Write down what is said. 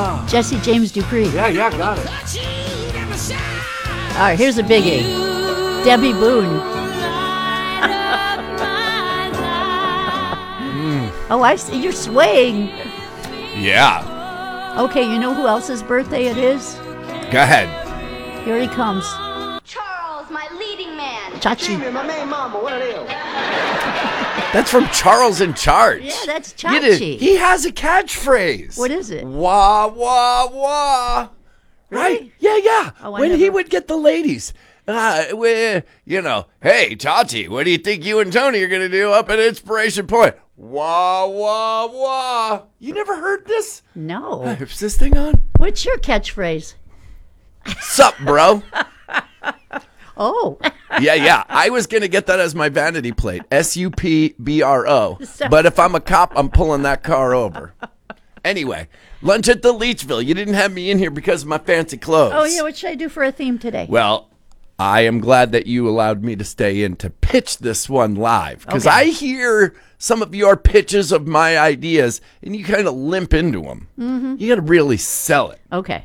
Jesse James Dupree. Yeah, got it. All right, here's a biggie. Debbie Boone. Oh, I see. You're swaying. Yeah. Okay, you know who else's birthday it is? Go ahead. Here he comes. Charles, my leading man. Chachi. That's from Charles in Charge. Yeah, that's You did- Chachi. He has a catchphrase. What is it? Wah, wah, wah. Right? Really? Yeah. Oh, I When he never- would get the ladies. Hey, Chachi, what do you think you and Tony are going to do up at Inspiration Point? Wah, wah, wah. You never heard this? No. Is this thing on? What's your catchphrase? Sup, bro? Oh. Yeah. I was going to get that as my vanity plate. SUPBRO. Sup. But if I'm a cop, I'm pulling that car over. Anyway, lunch at the Leechville. You didn't have me in here because of my fancy clothes. Oh, yeah, what should I do for a theme today? Well, I am glad that you allowed me to stay in to pitch this one live. Because Okay. I hear some of your pitches of my ideas, and you kind of limp into them. Mm-hmm. You got to really sell it. Okay.